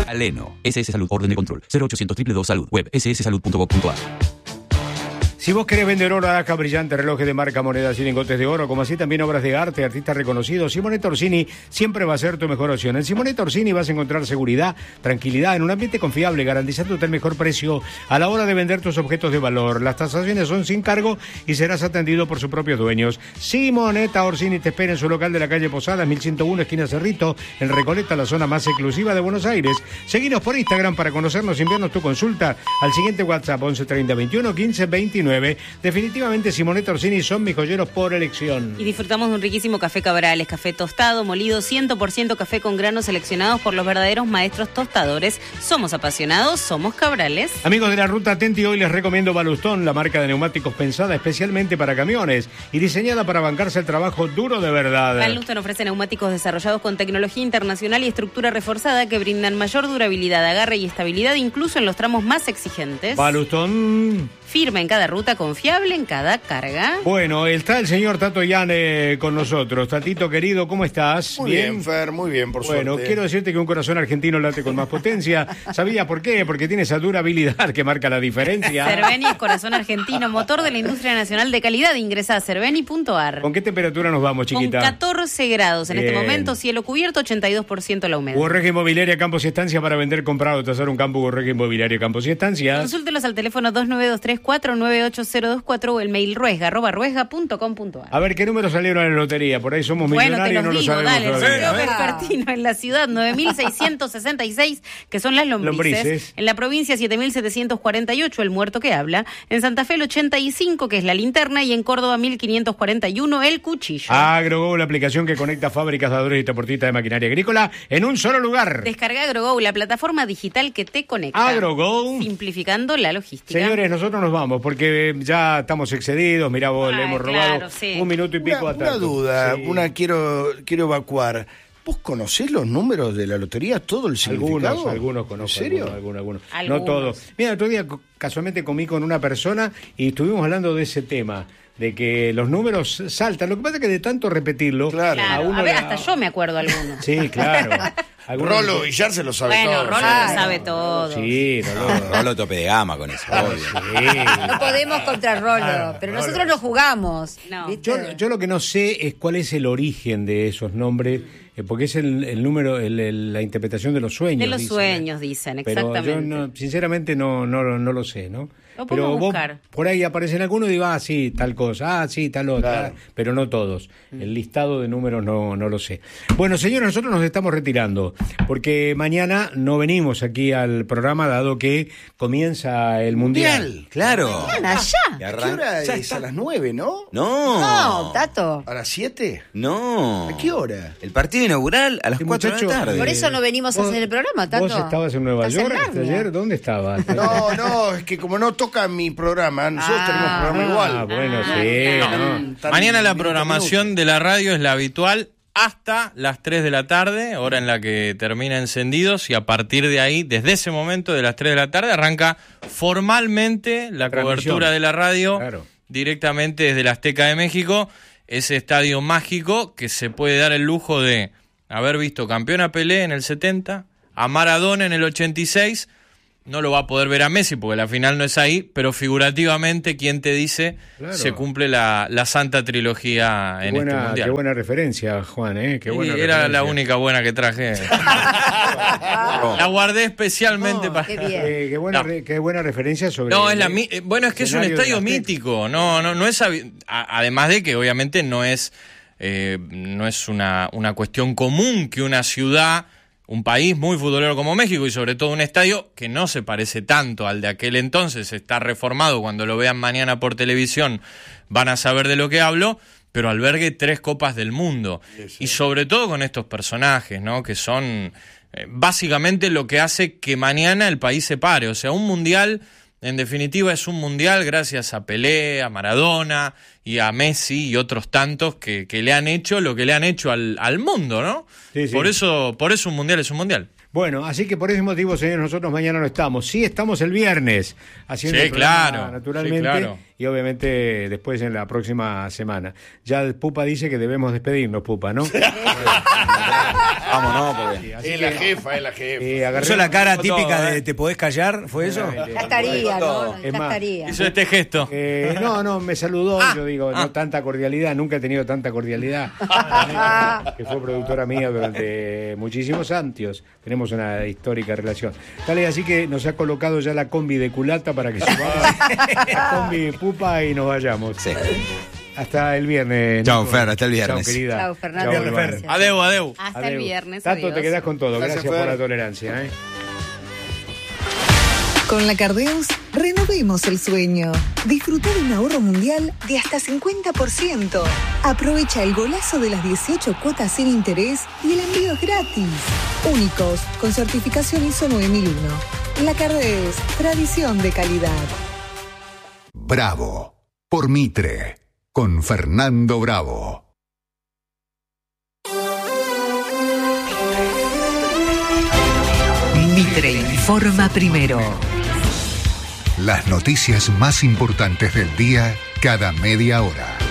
Aleno, SS Salud, orden de control, 0800 222 Salud, web sssalud.gov.ar. Si vos querés vender oro, Araca brillante, relojes de marca, monedas y lingotes de oro, como así también obras de arte, artistas reconocidos, Simonetta Orsini siempre va a ser tu mejor opción. En Simonetta Orsini vas a encontrar seguridad, tranquilidad, en un ambiente confiable, garantizándote el mejor precio a la hora de vender tus objetos de valor. Las tasaciones son sin cargo y serás atendido por sus propios dueños. Simonetta Orsini te espera en su local de la calle Posadas, 1101, esquina Cerrito, en Recoleta, la zona más exclusiva de Buenos Aires. Seguinos por Instagram para conocernos y enviarnos tu consulta al siguiente WhatsApp, 11 30 21 15 29. Definitivamente Simonetta Orsini son mis joyeros por elección. Y disfrutamos de un riquísimo café Cabrales, café tostado, molido, 100% café con granos seleccionados por los verdaderos maestros tostadores. Somos apasionados, somos Cabrales. Amigos de la Ruta Atenti, hoy les recomiendo Balustón, la marca de neumáticos pensada especialmente para camiones y diseñada para bancarse el trabajo duro de verdad. Balustón ofrece neumáticos desarrollados con tecnología internacional y estructura reforzada que brindan mayor durabilidad, agarre y estabilidad incluso en los tramos más exigentes. Balustón. Firme en cada ruta, confiable en cada carga. Bueno, está el señor Tato Yane con nosotros. Tatito querido, ¿cómo estás? Muy bien, Fer, muy bien, por suerte. Bueno, quiero decirte que un corazón argentino late con más potencia. ¿Sabía por qué? Porque tiene esa durabilidad que marca la diferencia. Cerveni es corazón argentino, motor de la industria nacional de calidad. Ingresa a cerveni.ar. ¿Con qué temperatura nos vamos, chiquita? Con 14 grados. En Bien. este momento, cielo cubierto, 82% la humedad. Gorreja Inmobiliaria Campos y Estancia para vender, comprar o tasar un campo. Gorreja Inmobiliaria Campos y Estancia. Consúltelos al teléfono 2923-498-024 o el mail ruesga@ruesga.com.ar. A ver, ¿qué números salieron en la lotería? Por ahí somos millonarios y no lo sabemos dale, todavía. el sorteo vespertino en la ciudad, 9.666, que son las lombrices. En la provincia, 7.748, el muerto que habla. En Santa Fe, el 85, que es la linterna. Y en Córdoba, 1.541, el cuchillo. AgroGo, la aplicación que conecta fábricas, dadores y transportistas de maquinaria agrícola en un solo lugar. Descarga AgroGo, la plataforma digital que te conecta. AgroGo. Simplificando la logística. Señores, nosotros nos vamos porque ya estamos excedidos. Mirá vos, le hemos robado un minuto y pico atrás. Una duda, quiero evacuar. ¿Vos conocés los números de la lotería? ¿Todo el significado? Algunos conozco. ¿En serio? Algunos. No todos. Mira, el otro día casualmente comí con una persona y estuvimos hablando de ese tema, de que los números saltan. Lo que pasa es que de tanto repetirlo... Claro. A ver, hasta yo me acuerdo algunos. Sí, claro. Rolo Villar se lo sabe todo. Bueno, Rolo lo sabe todo. Sí, Rolo tope de gama con eso, obvio. Sí. No podemos contra Rolo, pero nosotros no jugamos. No. Yo lo que no sé es cuál es el origen de esos nombres, porque es el número, la interpretación de los sueños. De los sueños, dicen, pero exactamente. Yo sinceramente no lo sé, ¿no? Lo Pero podemos vos, buscar. por ahí aparecen algunos y digo, sí, tal cosa, sí, tal otra, Claro. pero no todos. El listado de números no lo sé. Bueno, señores, nosotros nos estamos retirando, porque mañana no venimos aquí al programa, dado que comienza el Mundial. Claro. Allá. Y ¿Qué arranca- hora ya es? está. ¿A las 9, no? No. No, Tato. ¿A las 7? No. ¿A qué hora? El partido inaugural a las Sí, 4 de muchacho, la tarde. Por eso no venimos a hacer el programa, Tato. ¿Vos estabas en Nueva Estás en York Narnia. ayer? ¿Dónde estabas? No, es que como no toca mi programa, nosotros tenemos programa igual. Bueno, sí. Tan- ¿no? tan Mañana la minuto a programación de la radio es la habitual hasta las 3 de la tarde, hora en la que termina Encendidos, y a partir de ahí, desde ese momento de las 3 de la tarde, arranca formalmente la Transmisión. cobertura de la radio Claro. directamente desde la Azteca de México, ese estadio mágico que se puede dar el lujo de haber visto campeón a Pelé en el 70, a Maradona en el 86. No lo va a poder ver a Messi porque la final no es ahí, pero figurativamente, ¿quién te dice? Claro. Se cumple la santa trilogía en este mundial. Qué buena referencia, Juan, Qué buena Y era la referencia. única buena que traje. La guardé especialmente para... Qué bien. Qué buena referencia sobre... No, es bueno, es que es un escenario de estadio la Azteca. mítico. No es además de que obviamente no es una cuestión común que una ciudad, un país muy futbolero como México, y sobre todo un estadio que no se parece tanto al de aquel entonces, está reformado. Cuando lo vean mañana por televisión van a saber de lo que hablo, pero albergue 3 Copas del Mundo. Sí. Y sobre todo con estos personajes, ¿no? Que son básicamente lo que hace que mañana el país se pare. O sea, un mundial, en definitiva, es un mundial gracias a Pelé, a Maradona y a Messi y otros tantos que le han hecho lo que le han hecho al mundo, ¿no? Sí, sí. Por eso un mundial es un mundial. Bueno, así que por ese motivo, señores, nosotros mañana no estamos. Sí estamos el viernes haciendo Sí, el programa, claro, naturalmente. sí, claro. y obviamente después en la próxima semana. Ya el Pupa dice que debemos despedirnos, Pupa, ¿no? Vámonos, porque... Es la jefa. Agarré ¿Eso la cara típica todo, de ¿te podés callar? ¿Fue eso? Ya estaría, ¿no? Es Ya más, estaría. Hizo este gesto. No, me saludó, yo digo, no tanta cordialidad, nunca he tenido tanta cordialidad. Que fue productora mía durante muchísimos años. Tenemos una histórica relación. Tal es así que nos ha colocado ya la combi de culata para que subamos la combi Pupa y nos vayamos. Sí. Hasta el viernes. Chao, Nico. Fer, hasta el viernes. Chao, querida. Chao, Fernando. Chao, Gracias. Fer. Adeu. Hasta el Adeu. viernes. Tato, adiós. te quedás con todo. Gracias, Gracias por Fer. la tolerancia. Con la Cardeus, renovemos el sueño. Disfruta de un ahorro mundial de hasta 50%. Aprovecha el golazo de las 18 cuotas sin interés y el envío es gratis. Únicos, con certificación ISO 9001. La Cardeus, tradición de calidad. Bravo, por Mitre, con Fernando Bravo. Mitre informa primero. Las noticias más importantes del día cada media hora.